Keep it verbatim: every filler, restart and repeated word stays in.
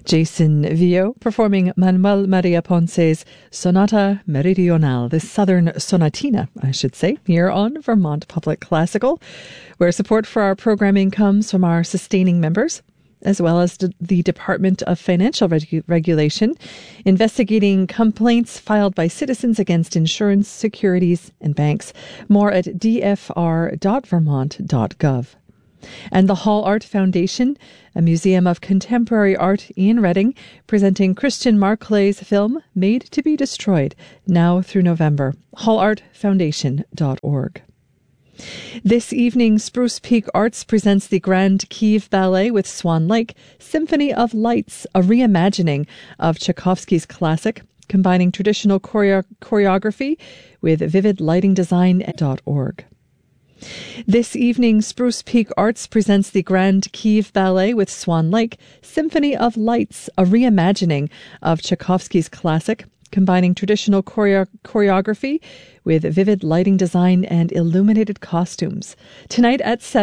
Jason Vio performing Manuel Maria Ponce's Sonata Meridional, the Southern Sonatina, I should say, here on Vermont Public Classical, where support for our programming comes from our sustaining members, as well as the Department of Financial Regu- Regulation, investigating complaints filed by citizens against insurance, securities, and banks. More at d f r dot vermont dot gov. And the Hall Art Foundation, a museum of contemporary art in Reading, presenting Christian Marclay's film Made to be Destroyed, now through November. hall art foundation dot org. This evening, Spruce Peak Arts presents the Grand Kiev Ballet with Swan Lake, Symphony of Lights, a reimagining of Tchaikovsky's classic, combining traditional choreo- choreography with vivid lighting design dot org. This evening, Spruce Peak Arts presents the Grand Kiev Ballet with Swan Lake, Symphony of Lights, a reimagining of Tchaikovsky's classic, combining traditional choreo- choreography with vivid lighting design and illuminated costumes. Tonight at seven.